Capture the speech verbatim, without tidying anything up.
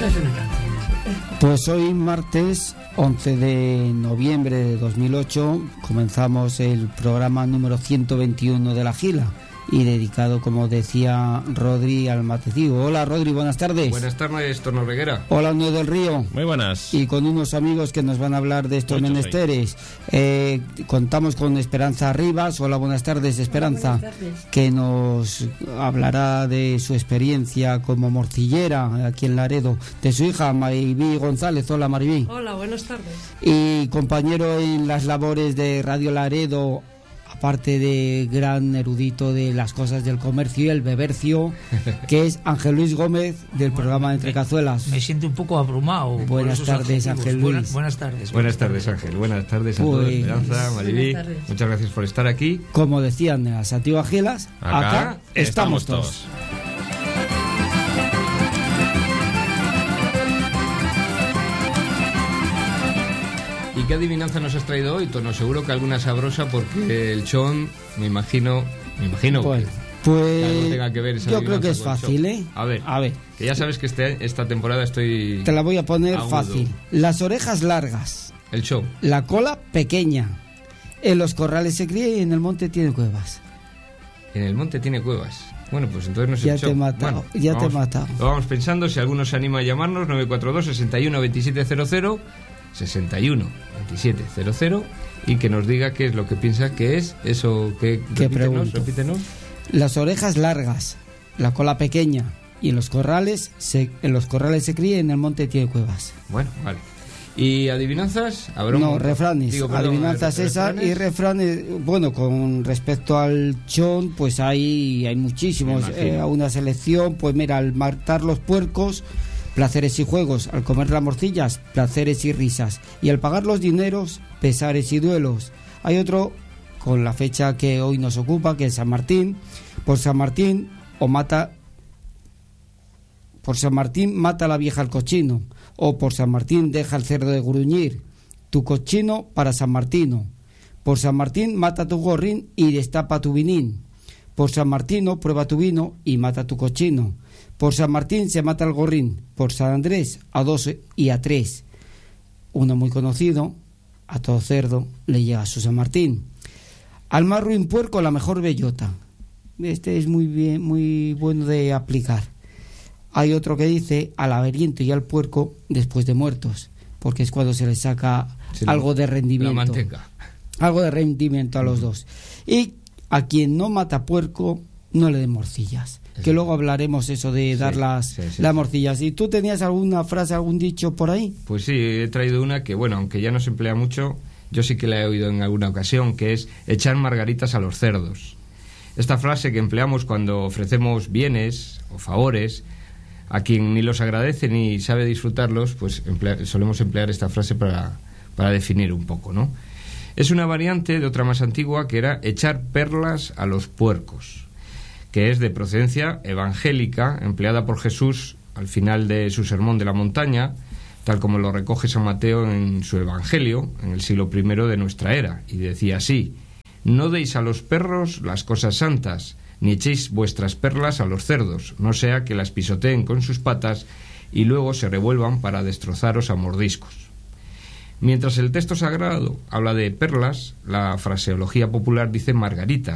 Esta es una canción. Pues hoy martes once de noviembre de dos mil ocho comenzamos el programa número ciento veintiuno de La Gila y dedicado, como decía Rodri, al matecigo. Hola Rodri, buenas tardes. Buenas tardes, Torno Reguera. Hola Nuevo del Río. Muy buenas. Y con unos amigos que nos van a hablar de estos Muchos menesteres. Eh, contamos con Esperanza Rivas. Hola, buenas tardes, Esperanza. Buenas tardes. Que nos hablará de su experiencia como morcillera aquí en Laredo, de su hija Maribí González. Hola Maribí. Hola, buenas tardes. Y compañero en las labores de Radio Laredo, aparte de gran erudito de las cosas del comercio y el bebercio, que es Ángel Luis Gómez, del bueno, programa Entre Cazuelas. Me siento un poco abrumado. Buenas tardes, Ángel Luis. Buenas, buenas tardes. Buenas tardes, Ángel. Buenas tardes a pues, todos. Esperanza, Maribí. Muchas gracias por estar aquí. Como decían las antiguas gilas, acá, acá estamos, estamos todos. todos. ¿Y qué adivinanza nos has traído hoy, Tono? Seguro que alguna sabrosa, porque el chon, me imagino, me imagino pues, que, pues, que algo tenga que ver esa yo creo que es fácil, chon. ¿eh? A ver, a ver, que ya sabes que este, esta temporada estoy... Te la voy a poner agudo. Fácil. Las orejas largas. El show. La cola pequeña. En los corrales se cría y en el monte tiene cuevas. En el monte tiene cuevas. Bueno, pues entonces no sé. Ya te he matado, bueno, ya vamos, te he matado. Lo vamos pensando, si alguno se anima a llamarnos, nueve cuatro dos, seis uno, dos siete cero cero, sesenta y uno, veintisiete cero cero, y que nos diga qué es lo que piensa que es eso. Que repítenos, repítenos. Las orejas largas, la cola pequeña, y en los corrales se, en los corrales se cría y en el monte tiene cuevas. Bueno, vale. ¿Y adivinanzas? ¿Habrá no, un... refranes. Digo, perdón, adivinanzas esa y refranes. Bueno, con respecto al chon, pues hay, hay muchísimos. Eh, a una selección, pues mira, al matar los puercos, placeres y juegos; al comer las morcillas, placeres y risas; y al pagar los dineros, pesares y duelos. Hay otro con la fecha que hoy nos ocupa, que es San Martín. Por San Martín o mata por San Martín mata la vieja al cochino, o por San Martín deja el cerdo de gruñir, tu cochino para San Martino. Por San Martín mata tu gorrín y destapa tu vinín. Por San Martino prueba tu vino y mata tu cochino. Por San Martín se mata el gorrín, por San Andrés a dos y a tres. Uno muy conocido, a todo cerdo le llega su San Martín. Al más ruin puerco la mejor bellota. Este es muy bien, muy bueno de aplicar. Hay otro que dice al averiento y al puerco después de muertos, porque es cuando se les saca sí, algo de rendimiento. La manteca. Algo de rendimiento a los uh-huh. dos. Y a quien no mata puerco, no le den morcillas. Sí. Que luego hablaremos eso de sí, dar las, sí, sí, las morcillas. ¿Y tú tenías alguna frase, algún dicho por ahí? Pues sí, he traído una que, bueno, aunque ya no se emplea mucho, yo sí que la he oído en alguna ocasión, que es echar margaritas a los cerdos. Esta frase que empleamos cuando ofrecemos bienes o favores a quien ni los agradece ni sabe disfrutarlos, pues emplea, solemos emplear esta frase para, para definir un poco, ¿no? Es una variante de otra más antigua, que era echar perlas a los puercos, que es de procedencia evangélica, empleada por Jesús al final de su sermón de la montaña, tal como lo recoge San Mateo en su Evangelio, en el siglo primero de nuestra era, y decía así: no deis a los perros las cosas santas, ni echéis vuestras perlas a los cerdos, no sea que las pisoteen con sus patas y luego se revuelvan para destrozaros a mordiscos. Mientras el texto sagrado habla de perlas, la fraseología popular dice margaritas.